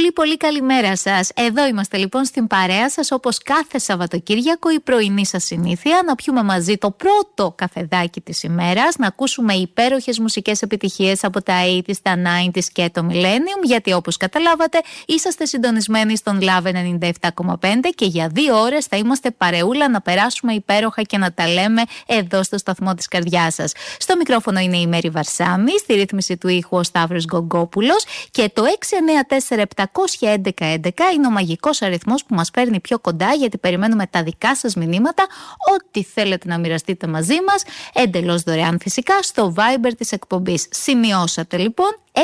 Πολύ καλημέρα σας. Εδώ είμαστε λοιπόν στην παρέα σας, όπως κάθε Σαββατοκύριακο, η πρωινή σας συνήθεια να πιούμε μαζί το πρώτο καφεδάκι της ημέρας, να ακούσουμε υπέροχες μουσικές επιτυχίες από τα 80s, τα 90s και το Millennium, γιατί όπως καταλάβατε είσαστε συντονισμένοι στον Love 97,5 και για 2 ώρες θα είμαστε παρεούλα να περάσουμε υπέροχα και να τα λέμε εδώ στο σταθμό της καρδιάς σας. Στο μικρόφωνο είναι η Μέρη Βαρσάμη, στη ρύθμιση του ήχου ο Σταύρος Γκογκόπουλος και το 694-711-11 είναι ο μαγικός αριθμός που μας φέρνει πιο κοντά, γιατί περιμένουμε τα δικά σας μηνύματα, ό,τι θέλετε να μοιραστείτε μαζί μας, εντελώς δωρεάν φυσικά, στο Viber της εκπομπής. Σημειώσατε λοιπόν 694-711-11.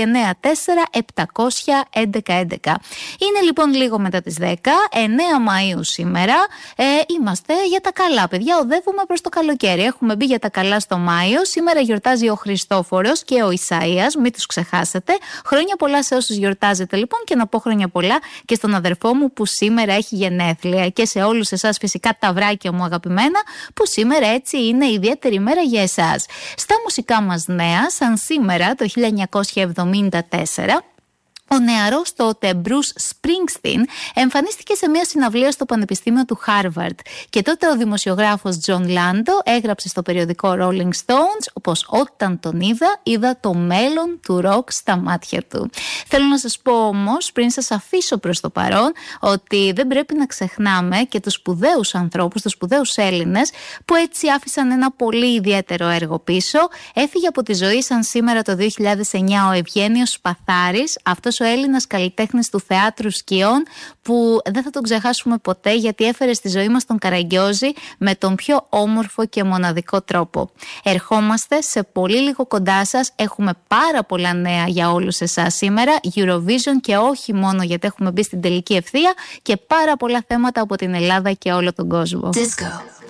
Είναι λοιπόν λίγο μετά τις 10, 9 Μαΐου σήμερα. Είμαστε για τα καλά, παιδιά. Οδεύουμε προς το καλοκαίρι. Έχουμε μπει για τα καλά στο Μάιο. Σήμερα γιορτάζει ο Χριστόφορος και ο Ισαΐας. Μην τους ξεχάσετε. Χρόνια πολλά σε όσους γιορτάζετε λοιπόν, και να πω χρόνια πολλά και στον αδερφό μου που σήμερα έχει γενέθλια, και σε όλους εσάς φυσικά τα βράκια μου αγαπημένα, που σήμερα έτσι είναι ιδιαίτερη ημέρα για εσάς. Στα μουσικά μας νέα, σαν σήμερα το 1974, ο νεαρός τότε Bruce Springsteen εμφανίστηκε σε μια συναυλία στο Πανεπιστήμιο του Χάρβαρντ, και τότε ο δημοσιογράφος John Lando έγραψε στο περιοδικό Rolling Stones πως όταν τον είδα το μέλλον του ροκ στα μάτια του. Θέλω να σας πω όμως, πριν σας αφήσω προς το παρόν, ότι δεν πρέπει να ξεχνάμε και τους σπουδαίους ανθρώπους, τους σπουδαίους Έλληνες που έτσι άφησαν ένα πολύ ιδιαίτερο έργο πίσω. Έφυγε από τη ζωή σαν σήμερα το 2009 ο Ευγένιος Σπαθάρης, αυτός ο Έλληνας καλλιτέχνης του θεάτρου σκιών, που δεν θα τον ξεχάσουμε ποτέ, γιατί έφερε στη ζωή μας τον Καραγκιόζη με τον πιο όμορφο και μοναδικό τρόπο. Ερχόμαστε σε πολύ λίγο κοντά σας. Έχουμε πάρα πολλά νέα για όλους εσάς σήμερα, Eurovision και όχι μόνο, γιατί έχουμε μπει στην τελική ευθεία, και πάρα πολλά θέματα από την Ελλάδα και όλο τον κόσμο. Disco.